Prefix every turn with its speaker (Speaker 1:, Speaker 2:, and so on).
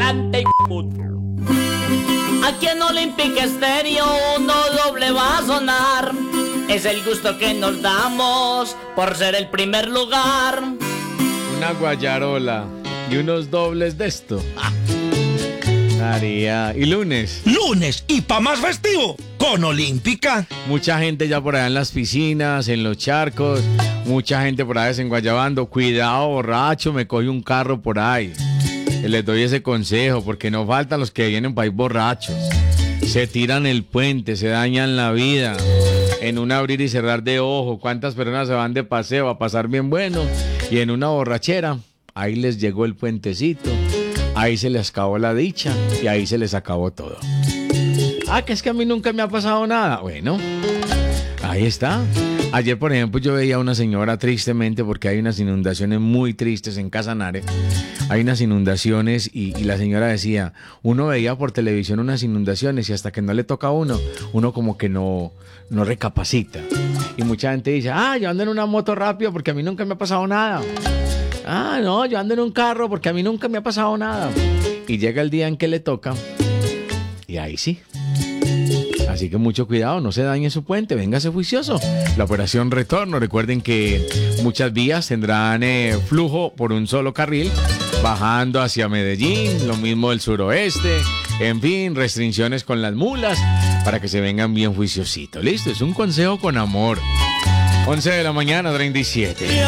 Speaker 1: cante, puto. Aquí en Olímpica Estéreo uno doble va a sonar. Es el gusto que nos damos por ser el primer lugar.
Speaker 2: Una guayarola y unos dobles de esto. María. Y lunes.
Speaker 3: Lunes y pa' más festivo con Olímpica.
Speaker 2: Mucha gente ya por allá en las piscinas, en los charcos. Mucha gente por ahí desenguayabando. Cuidado, borracho, me coge un carro por ahí. Les doy ese consejo porque no faltan los que vienen para ir borrachos. Se tiran el puente, se dañan la vida. En un abrir y cerrar de ojo. ¿Cuántas personas se van de paseo a pasar bien bueno? Y en una borrachera, ahí les llegó el puentecito. Ahí se les acabó la dicha y ahí se les acabó todo. Ah, que es que a mí nunca me ha pasado nada. Bueno, ahí está. Ayer, por ejemplo, yo veía a una señora tristemente porque hay unas inundaciones muy tristes en Casanare. Hay unas inundaciones y la señora decía, uno veía por televisión unas inundaciones y hasta que no le toca a uno como que no recapacita. Y mucha gente dice, yo ando en una moto rápido porque a mí nunca me ha pasado nada. No, yo ando en un carro porque a mí nunca me ha pasado nada. Y llega el día en que le toca y ahí sí. Así que mucho cuidado, no se dañe su puente, véngase juicioso. La operación retorno, recuerden que muchas vías tendrán flujo por un solo carril, bajando hacia Medellín, lo mismo del suroeste, en fin, restricciones con las mulas, para que se vengan bien juiciositos. Listo, es un consejo con amor. 11 de la mañana, 37.